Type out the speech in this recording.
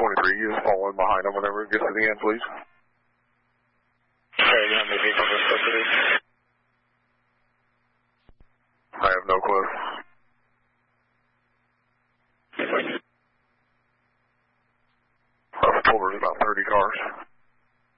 23, you just fall in behind them whenever it gets to the end, please. Okay, you know how many vehicles are supposed to be? I have no clue. I was told there's about 30 cars.